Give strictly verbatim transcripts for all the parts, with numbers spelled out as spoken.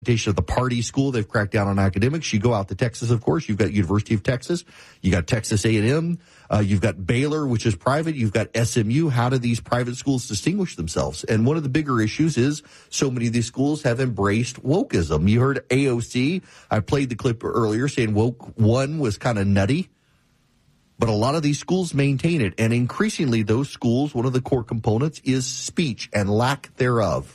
of the party school. They've cracked down on academics. You go out to Texas, of course. You've got University of Texas. You got Texas A and M. Uh, you've got Baylor, which is private. You've got S M U. How do these private schools distinguish themselves? And one of the bigger issues is so many of these schools have embraced wokeism. You heard A O C. I played the clip earlier saying woke one was kind of nutty. But a lot of these schools maintain it. And increasingly, those schools, one of the core components is speech and lack thereof.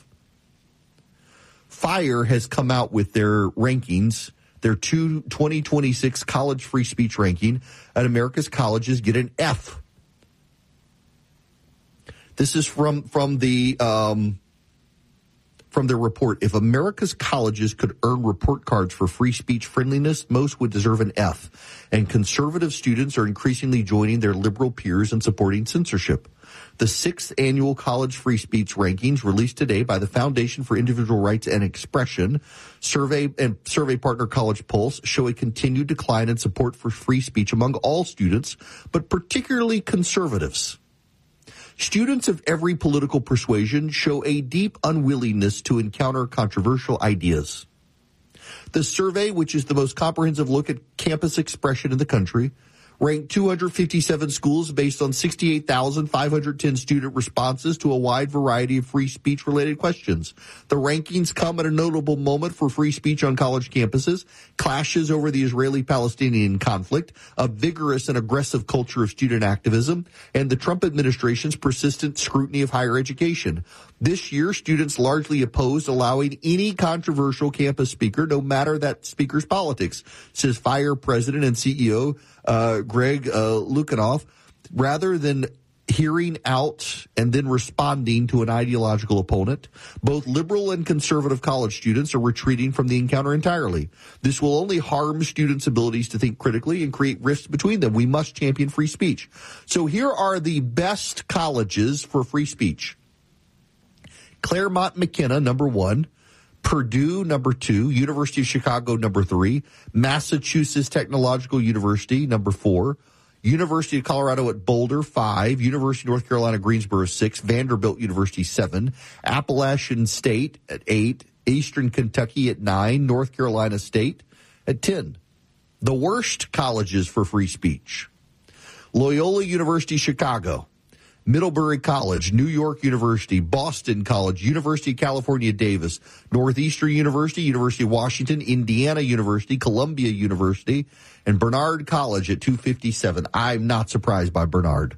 FIRE has come out with their rankings, their two twenty twenty-six college free speech ranking, and America's colleges get an F. This is from from the um, from their report. If America's colleges could earn report cards for free speech friendliness, most would deserve an F. And conservative students are increasingly joining their liberal peers in supporting censorship. The sixth annual college free speech rankings released today by the Foundation for Individual Rights and Expression survey and survey partner College Pulse show a continued decline in support for free speech among all students, but particularly conservatives. Students of every political persuasion show a deep unwillingness to encounter controversial ideas. The survey, which is the most comprehensive look at campus expression in the country, ranked two hundred fifty-seven schools based on sixty-eight thousand five hundred ten student responses to a wide variety of free speech-related questions. The rankings come at a notable moment for free speech on college campuses, clashes over the Israeli-Palestinian conflict, a vigorous and aggressive culture of student activism, and the Trump administration's persistent scrutiny of higher education. This year, students largely opposed allowing any controversial campus speaker, no matter that speaker's politics, says FIRE president and C E O uh, Greg uh, Lukianoff, rather than hearing out and then responding to an ideological opponent. Both liberal and conservative college students are retreating from the encounter entirely. This will only harm students' abilities to think critically and create rifts between them. We must champion free speech. So here are the best colleges for free speech. Claremont McKenna, number one. Purdue, number two. University of Chicago, number three. Massachusetts Technological University, number four. University of Colorado at Boulder, five. University of North Carolina, Greensboro, six. Vanderbilt University, seven. Appalachian State at eight. Eastern Kentucky at nine. North Carolina State at ten. The worst colleges for free speech. Loyola University, Chicago. Middlebury College, New York University, Boston College, University of California, Davis, Northeastern University, University of Washington, Indiana University, Columbia University, and Bernard College at two fifty-seven. I'm not surprised by Bernard.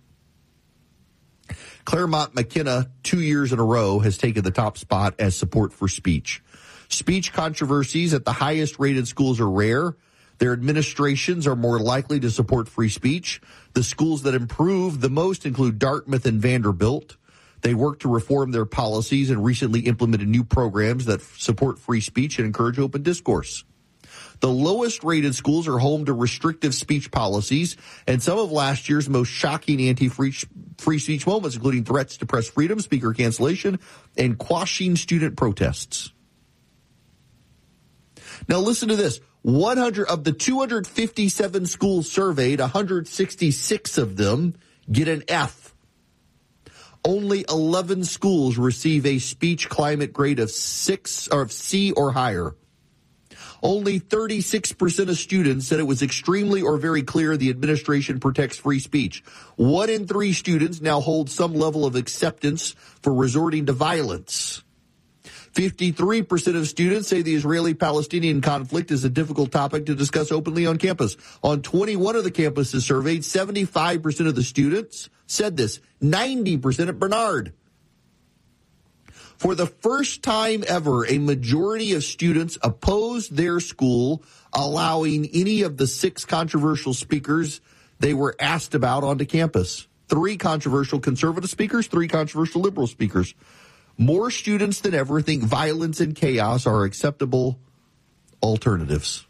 Claremont McKenna, two years in a row, has taken the top spot as support for speech. Speech controversies at the highest rated schools are rare. Their administrations are more likely to support free speech. The schools that improve the most include Dartmouth and Vanderbilt. They work to reform their policies and recently implemented new programs that support free speech and encourage open discourse. The lowest rated schools are home to restrictive speech policies and some of last year's most shocking anti-free free speech moments, including threats to press freedom, speaker cancellation, and quashing student protests. Now listen to this. one hundred of the two hundred fifty-seven schools surveyed, one hundred sixty-six of them get an F. Only eleven schools receive a speech climate grade of six or of C or higher. Only thirty-six percent of students said it was extremely or very clear the administration protects free speech. One in three students now hold some level of acceptance for resorting to violence. fifty-three percent of students say the Israeli-Palestinian conflict is a difficult topic to discuss openly on campus. On twenty-one of the campuses surveyed, seventy-five percent of the students said this, ninety percent at Bernard. For the first time ever, a majority of students opposed their school allowing any of the six controversial speakers they were asked about onto campus. Three controversial conservative speakers, three controversial liberal speakers. More students than ever think violence and chaos are acceptable alternatives.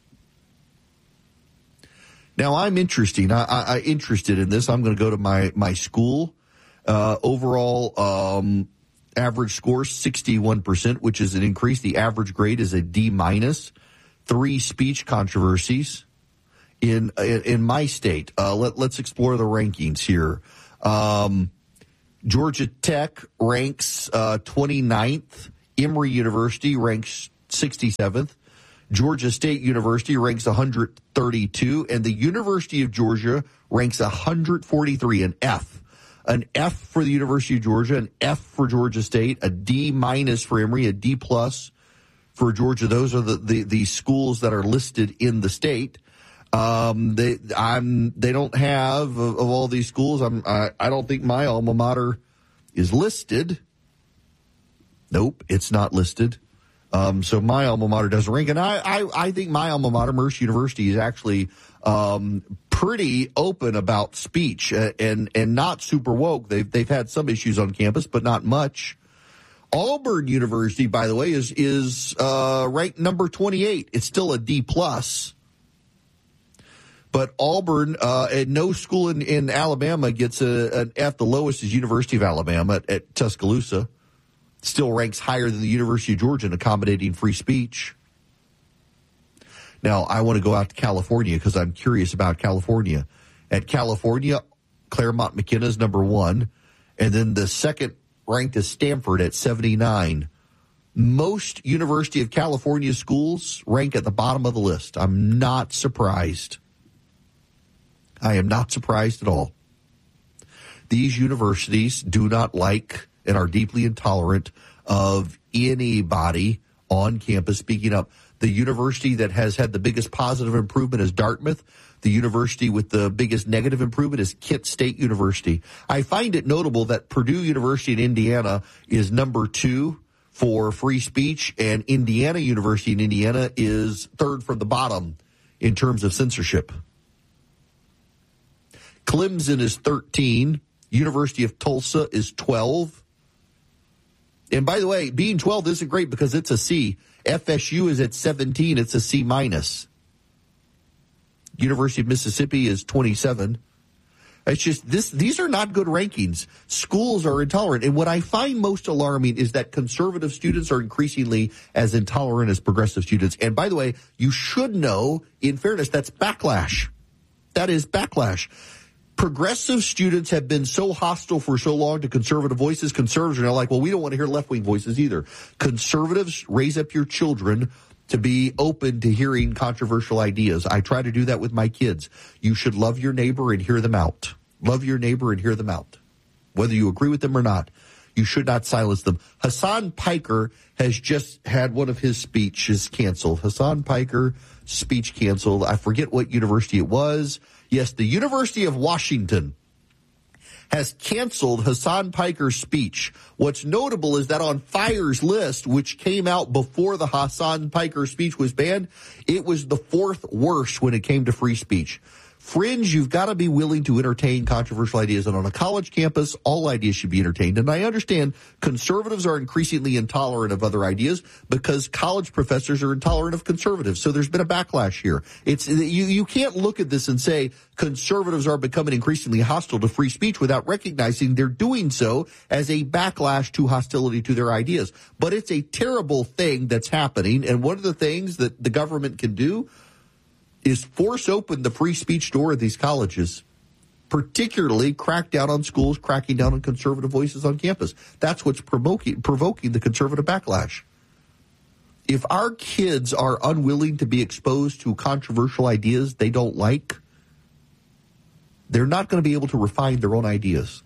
Now, I'm interesting. I, I, I interested in this. I'm going to go to my my school. Uh, overall um, average score sixty-one percent, which is an increase. The average grade is a D minus. Three speech controversies in in, in my state. Uh, let, let's explore the rankings here. Um, Georgia Tech ranks uh, twenty-ninth. Emory University ranks sixty-seventh. Georgia State University ranks one hundred thirty-two, and the University of Georgia ranks one hundred forty-three, an F. An F for the University of Georgia, an F for Georgia State, a D minus for Emory, a D plus for Georgia. Those are the, the, the schools that are listed in the state. Um, they, I'm, they don't have, of, of all these schools, I'm, I, I don't think my alma mater is listed. Nope, it's not listed. Um, so my alma mater doesn't rank. And I, I, I think my alma mater, Mercer University, is actually, um, pretty open about speech uh, and, and not super woke. They've, they've had some issues on campus, but not much. Auburn University, by the way, is, is, uh, ranked number twenty-eight. It's still a D plus. But Auburn, uh, and no school in, in Alabama gets a, an F. The lowest is University of Alabama at, at Tuscaloosa. Still ranks higher than the University of Georgia in accommodating free speech. Now, I want to go out to California because I'm curious about California. At California, Claremont McKenna is number one. And then the second ranked is Stanford at seventy-nine. Most University of California schools rank at the bottom of the list. I'm not surprised. I am not surprised at all. These universities do not like and are deeply intolerant of anybody on campus speaking up. The university that has had the biggest positive improvement is Dartmouth. The university with the biggest negative improvement is Kent State University. I find it notable that Purdue University in Indiana is number two for free speech, and Indiana University in Indiana is third from the bottom in terms of censorship. Clemson is thirteen. University of Tulsa is twelve. And by the way, being twelve isn't great because it's a C. F S U is at seventeen. It's a C minus. University of Mississippi is twenty-seven. It's just this. These are not good rankings. Schools are intolerant. And what I find most alarming is that conservative students are increasingly as intolerant as progressive students. And by the way, you should know, in fairness, that's backlash. That is backlash. Progressive students have been so hostile for so long to conservative voices. Conservatives are now like, well, we don't want to hear left-wing voices either. Conservatives, raise up your children to be open to hearing controversial ideas. I try to do that with my kids. You should love your neighbor and hear them out. Love your neighbor and hear them out. Whether you agree with them or not, you should not silence them. Hassan Piker has just had one of his speeches canceled. Hassan Piker, speech canceled. I forget what university it was. Yes, the University of Washington has canceled Hassan Piker's speech. What's notable is that on FIRE's list, which came out before the Hassan Piker speech was banned, it was the fourth worst when it came to free speech. Fringe, you've got to be willing to entertain controversial ideas. And on a college campus, all ideas should be entertained. And I understand conservatives are increasingly intolerant of other ideas because college professors are intolerant of conservatives. So there's been a backlash here. It's you, you can't look at this and say conservatives are becoming increasingly hostile to free speech without recognizing they're doing so as a backlash to hostility to their ideas. But it's a terrible thing that's happening. And one of the things that the government can do is force open the free speech door at these colleges, particularly crack down on schools, cracking down on conservative voices on campus. That's what's provoking, provoking the conservative backlash. If our kids are unwilling to be exposed to controversial ideas they don't like, they're not going to be able to refine their own ideas.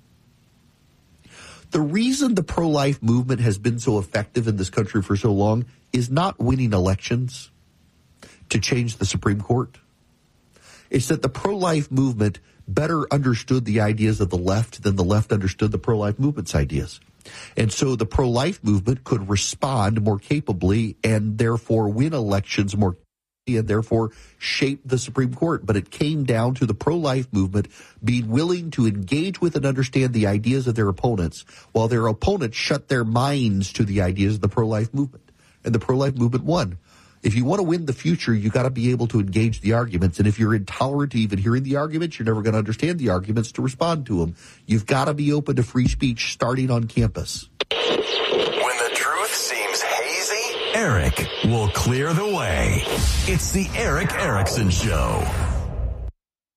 The reason the pro-life movement has been so effective in this country for so long is not winning elections to change the Supreme Court. It's that the pro-life movement better understood the ideas of the left than the left understood the pro-life movement's ideas. And so the pro-life movement could respond more capably and therefore win elections more and therefore shape the Supreme Court. But it came down to the pro-life movement being willing to engage with and understand the ideas of their opponents while their opponents shut their minds to the ideas of the pro-life movement. And the pro-life movement won. If you want to win the future, you got to be able to engage the arguments. And if you're intolerant to even hearing the arguments, you're never going to understand the arguments to respond to them. You've got to be open to free speech starting on campus. When the truth seems hazy, Eric will clear the way. It's the Erick Erickson Show.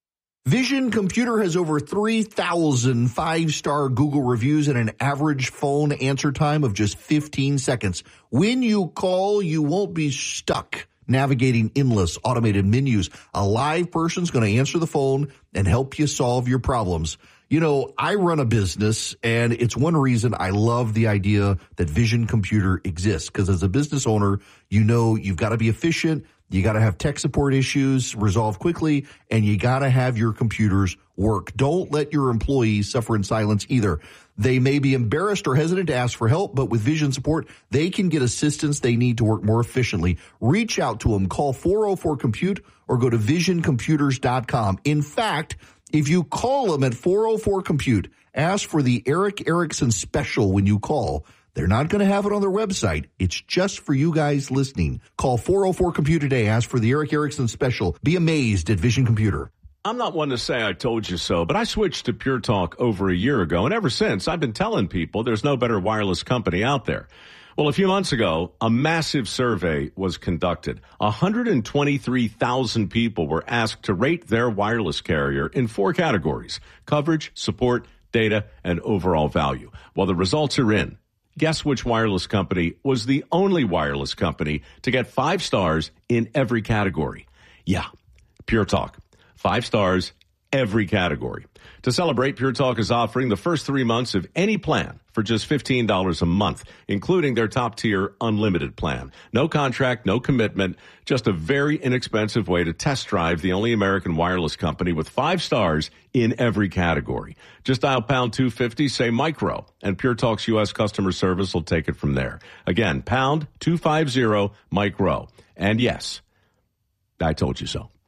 Vision Computer has over three thousand five-star Google reviews and an average phone answer time of just fifteen seconds. When you call, you won't be stuck navigating endless automated menus. A live person's going to answer the phone and help you solve your problems. You know, I run a business, and it's one reason I love the idea that Vision Computer exists, because as a business owner, you know you've got to be efficient. You got to have tech support issues resolved quickly, and you got to have your computers work. Don't let your employees suffer in silence either. They may be embarrassed or hesitant to ask for help, but with Vision support, they can get assistance they need to work more efficiently. Reach out to them. Call four oh four compute or go to vision computers dot com. In fact, if you call them at four oh four compute, ask for the Eric Erickson special when you call. They're not going to have it on their website. It's just for you guys listening. Call four oh four compute today. Ask for the Eric Erickson special. Be amazed at Vision Computer. I'm not one to say I told you so, but I switched to Pure Talk over a year ago, and ever since, I've been telling people there's no better wireless company out there. Well, a few months ago, a massive survey was conducted. one hundred twenty-three thousand people were asked to rate their wireless carrier in four categories: coverage, support, data, and overall value. Well, the results are in. Guess which wireless company was the only wireless company to get five stars in every category? Yeah, Pure Talk. Five stars, every category. To celebrate, Pure Talk is offering the first three months of any plan for just fifteen dollars a month, including their top-tier unlimited plan. No contract, no commitment, just a very inexpensive way to test drive the only American wireless company with five stars in every category. Just dial pound two fifty, say micro, and Pure Talk's U S customer service will take it from there. Again, pound two fifty, micro. And yes, I told you so.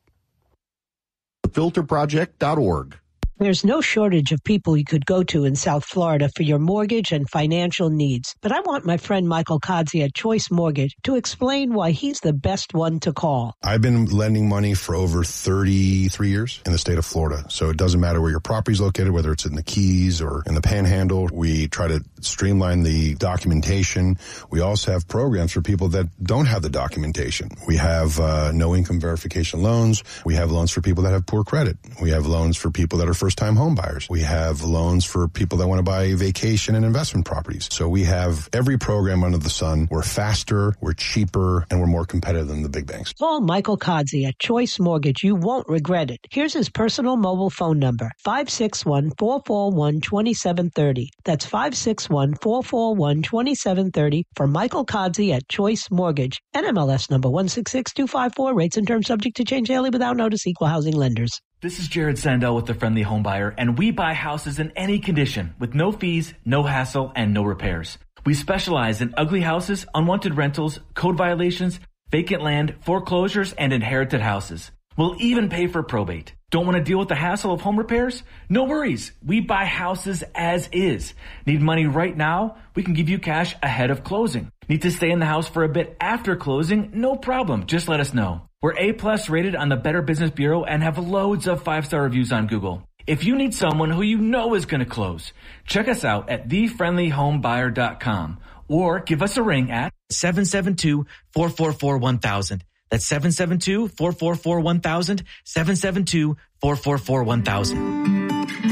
the filter project dot org. There's no shortage of people you could go to in South Florida for your mortgage and financial needs. But I want my friend Michael Kodzie at Choice Mortgage to explain why he's the best one to call. I've been lending money for over thirty-three years in the state of Florida. So it doesn't matter where your property's located, whether it's in the Keys or in the Panhandle. We try to streamline the documentation. We also have programs for people that don't have the documentation. We have uh, no income verification loans. We have loans for people that have poor credit. We have loans for people that are first-time home buyers. We have loans for people that want to buy vacation and investment properties. So we have every program under the sun. We're faster, we're cheaper, and we're more competitive than the big banks. Call Michael Kodzie at Choice Mortgage. You won't regret it. Here's his personal mobile phone number, five six one, four four one, two seven three zero. That's five six one, four four one, two seven three zero for Michael Kodzie at Choice Mortgage. N M L S number one six six two five four. Rates and terms subject to change daily without notice. Equal housing lenders. This is Jared Sandell with the Friendly Home Buyer, and we buy houses in any condition with no fees, no hassle, and no repairs. We specialize in ugly houses, unwanted rentals, code violations, vacant land, foreclosures, and inherited houses. We'll even pay for probate. Don't want to deal with the hassle of home repairs? No worries. We buy houses as is. Need money right now? We can give you cash ahead of closing. Need to stay in the house for a bit after closing? No problem. Just let us know. We're A-plus rated on the Better Business Bureau and have loads of five-star reviews on Google. If you need someone who you know is going to close, check us out at the friendly home buyer dot com or give us a ring at seven seven two, four four four, one thousand. That's seven seven two, four four four, one thousand, seven seven two, four four four, one thousand.